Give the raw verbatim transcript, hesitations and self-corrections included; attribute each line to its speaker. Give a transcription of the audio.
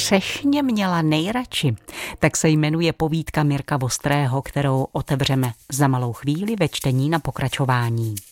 Speaker 1: třešně měla nejradši, tak se jmenuje povídka Mirka Vostrého, kterou otevřeme za malou chvíli ve čtení na pokračování.